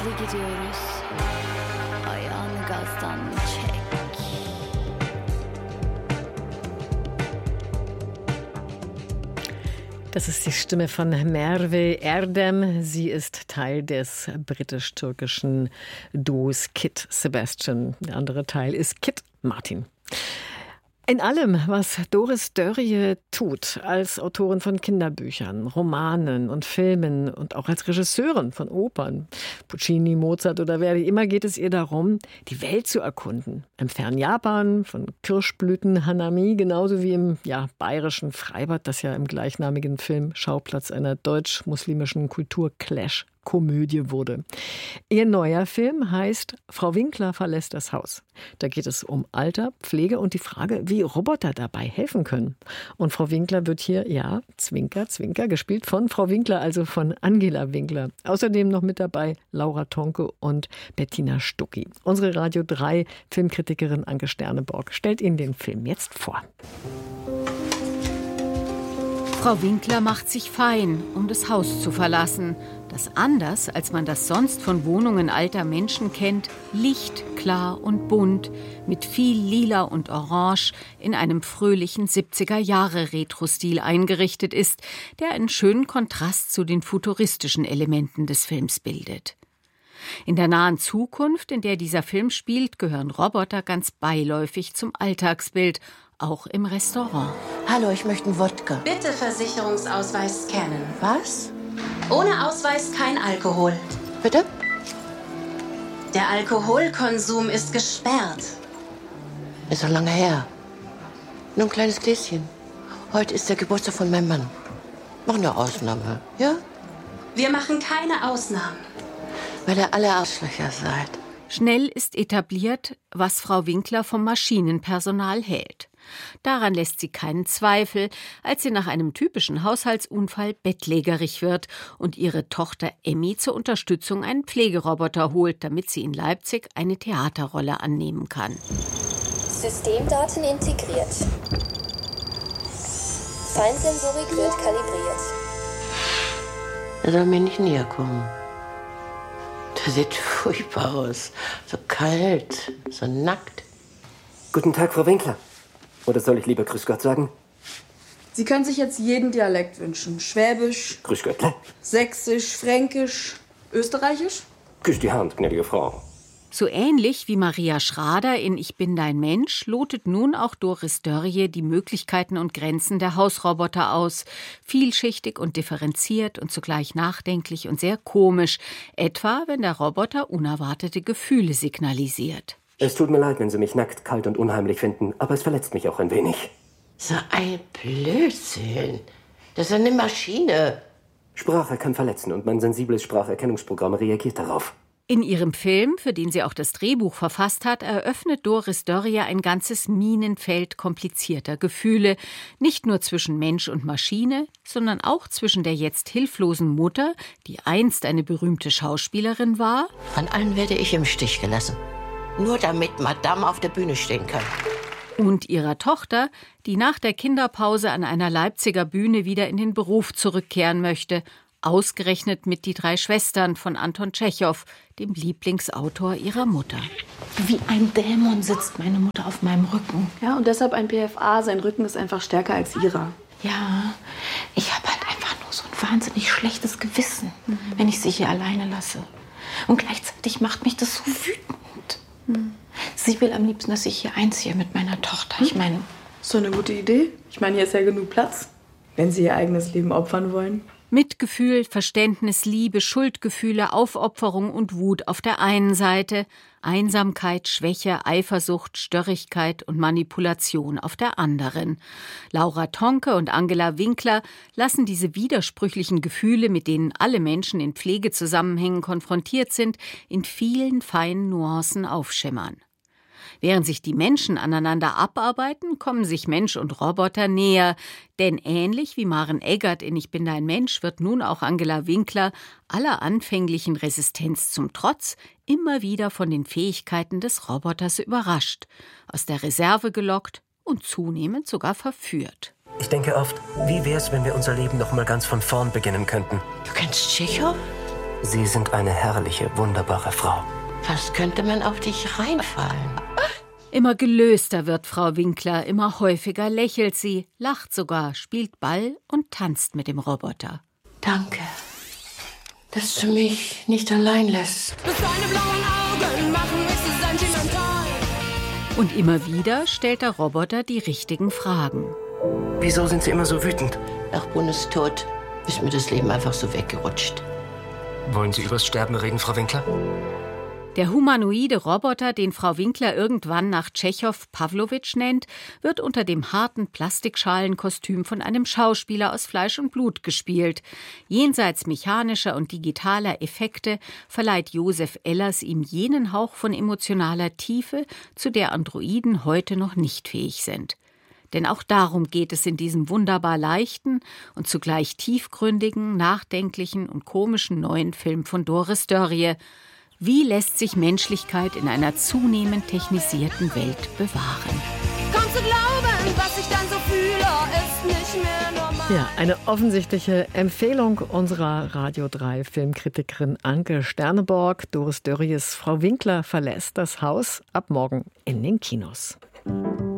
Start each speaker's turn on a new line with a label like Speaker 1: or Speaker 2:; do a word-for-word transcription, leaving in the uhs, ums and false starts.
Speaker 1: hızlı gidiyoruz. Ayağını gazdan çek.
Speaker 2: Das ist die Stimme von Merve Erdem. Sie ist Teil des britisch-türkischen Duos Kit Sebastian. Der andere Teil ist Kit Martin. In allem, was Doris Dörrie tut, als Autorin von Kinderbüchern, Romanen und Filmen und auch als Regisseurin von Opern, Puccini, Mozart oder Verdi, immer geht es ihr darum, die Welt zu erkunden. Im fernen Japan, von Kirschblüten Hanami, genauso wie im ja, bayerischen Freibad, das ja im gleichnamigen Film Schauplatz einer deutsch-muslimischen Kulturclash Komödie wurde. Ihr neuer Film heißt Frau Winkler verlässt das Haus. Da geht es um Alter, Pflege und die Frage, wie Roboter dabei helfen können. Und Frau Winkler wird hier, ja, Zwinker, Zwinker, gespielt von Frau Winkler, also von Angela Winkler. Außerdem noch mit dabei Laura Tonke und Bettina Stucki. Unsere Radio drei Filmkritikerin Anke Sterneborg stellt Ihnen den Film jetzt vor.
Speaker 3: Frau Winkler macht sich fein, um das Haus zu verlassen, das anders, als man das sonst von Wohnungen alter Menschen kennt, licht, klar und bunt, mit viel Lila und Orange in einem fröhlichen siebziger-Jahre-Retro-Stil eingerichtet ist, der einen schönen Kontrast zu den futuristischen Elementen des Films bildet. In der nahen Zukunft, in der dieser Film spielt, gehören Roboter ganz beiläufig zum Alltagsbild, auch im Restaurant.
Speaker 4: Hallo, ich möchte einen Wodka.
Speaker 5: Bitte Versicherungsausweis scannen.
Speaker 4: Was?
Speaker 5: Ohne Ausweis kein Alkohol.
Speaker 4: Bitte?
Speaker 5: Der Alkoholkonsum ist gesperrt.
Speaker 4: Ist doch lange her. Nur ein kleines Gläschen. Heute ist der Geburtstag von meinem Mann. Mach eine Ausnahme, ja?
Speaker 5: Wir machen keine Ausnahmen.
Speaker 4: Weil ihr alle Arschlöcher seid.
Speaker 3: Schnell ist etabliert, was Frau Winkler vom Maschinenpersonal hält. Daran lässt sie keinen Zweifel, als sie nach einem typischen Haushaltsunfall bettlägerig wird und ihre Tochter Emmy zur Unterstützung einen Pflegeroboter holt, damit sie in Leipzig eine Theaterrolle annehmen kann.
Speaker 6: Systemdaten integriert. Feinsensorik wird kalibriert.
Speaker 4: Er soll mir nicht näher kommen. Der sieht furchtbar aus. So kalt, so nackt.
Speaker 7: Guten Tag, Frau Winkler. Oder soll ich lieber Grüß Gott sagen?
Speaker 8: Sie können sich jetzt jeden Dialekt wünschen. Schwäbisch,
Speaker 7: Grüß Göttle.
Speaker 8: Sächsisch, Fränkisch, Österreichisch.
Speaker 7: Küss die Hand, gnädige Frau.
Speaker 3: So ähnlich wie Maria Schrader in Ich bin dein Mensch lotet nun auch Doris Dörrie die Möglichkeiten und Grenzen der Hausroboter aus. Vielschichtig und differenziert und zugleich nachdenklich und sehr komisch. Etwa, wenn der Roboter unerwartete Gefühle signalisiert.
Speaker 7: Es tut mir leid, wenn Sie mich nackt, kalt und unheimlich finden, aber es verletzt mich auch ein wenig.
Speaker 4: So ein Blödsinn. Das ist eine Maschine.
Speaker 7: Sprache kann verletzen und mein sensibles Spracherkennungsprogramm reagiert darauf.
Speaker 3: In ihrem Film, für den sie auch das Drehbuch verfasst hat, eröffnet Doris Dörrie ein ganzes Minenfeld komplizierter Gefühle. Nicht nur zwischen Mensch und Maschine, sondern auch zwischen der jetzt hilflosen Mutter, die einst eine berühmte Schauspielerin war.
Speaker 4: Von allen werde ich im Stich gelassen. Nur damit Madame auf der Bühne stehen kann.
Speaker 3: Und ihrer Tochter, die nach der Kinderpause an einer Leipziger Bühne wieder in den Beruf zurückkehren möchte. Ausgerechnet mit Die drei Schwestern von Anton Tschechow, dem Lieblingsautor ihrer Mutter.
Speaker 9: Wie ein Dämon sitzt meine Mutter auf meinem Rücken.
Speaker 8: Ja, und deshalb ein P F A. Sein Rücken ist einfach stärker als ihrer.
Speaker 9: Ja, ich habe halt einfach nur so ein wahnsinnig schlechtes Gewissen, mhm. wenn ich sie hier alleine lasse. Und gleichzeitig macht mich das so wütend. Mhm. Sie will am liebsten, dass ich hier einziehe mit meiner Tochter. Ich meine...
Speaker 8: So eine gute Idee. Ich meine, hier ist ja genug Platz, wenn Sie ihr eigenes Leben opfern wollen.
Speaker 3: Mitgefühl, Verständnis, Liebe, Schuldgefühle, Aufopferung und Wut auf der einen Seite, Einsamkeit, Schwäche, Eifersucht, Störrigkeit und Manipulation auf der anderen. Laura Tonke und Angela Winkler lassen diese widersprüchlichen Gefühle, mit denen alle Menschen in Pflegezusammenhängen konfrontiert sind, in vielen feinen Nuancen aufschimmern. Während sich die Menschen aneinander abarbeiten, kommen sich Mensch und Roboter näher. Denn ähnlich wie Maren Eggert in Ich bin dein Mensch wird nun auch Angela Winkler aller anfänglichen Resistenz zum Trotz immer wieder von den Fähigkeiten des Roboters überrascht, aus der Reserve gelockt und zunehmend sogar verführt.
Speaker 7: Ich denke oft, wie wär's, wenn wir unser Leben noch mal ganz von vorn beginnen könnten?
Speaker 4: Du kennst Tschechow?
Speaker 7: Sie sind eine herrliche, wunderbare Frau.
Speaker 4: Was könnte man auf dich reinfallen?
Speaker 3: Immer gelöster wird Frau Winkler, immer häufiger lächelt sie, lacht sogar, spielt Ball und tanzt mit dem Roboter.
Speaker 4: Danke, dass du mich nicht allein lässt.
Speaker 10: Deine blauen Augen machen mich so sentimental.
Speaker 3: Und immer wieder stellt der Roboter die richtigen Fragen.
Speaker 7: Wieso sind Sie immer so wütend?
Speaker 4: Nach Bundes Tod ist mir das Leben einfach so weggerutscht.
Speaker 7: Wollen Sie übers Sterben reden, Frau Winkler?
Speaker 3: Der humanoide Roboter, den Frau Winkler irgendwann nach Tschechow Pawlowitsch nennt, wird unter dem harten Plastikschalenkostüm von einem Schauspieler aus Fleisch und Blut gespielt. Jenseits mechanischer und digitaler Effekte verleiht Josef Ellers ihm jenen Hauch von emotionaler Tiefe, zu der Androiden heute noch nicht fähig sind. Denn auch darum geht es in diesem wunderbar leichten und zugleich tiefgründigen, nachdenklichen und komischen neuen Film von Doris Dörrie. Wie lässt sich Menschlichkeit in einer zunehmend technisierten Welt bewahren?
Speaker 10: Kaum zu glauben, was ich dann so fühle, ist nicht mehr normal.
Speaker 2: Ja, eine offensichtliche Empfehlung unserer Radio drei Filmkritikerin Anke Sterneborg. Doris Dörries Frau Winkler verlässt das Haus ab morgen in den Kinos.